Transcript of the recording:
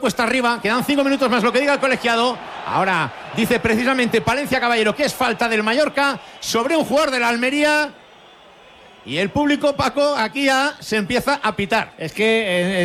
cuesta arriba. Quedan 5 minutos más lo que diga el colegiado. Ahora dice precisamente Palencia Caballero que es falta del Mallorca sobre un jugador de la Almería. Y el público, Paco, aquí ya se empieza a pitar. Es que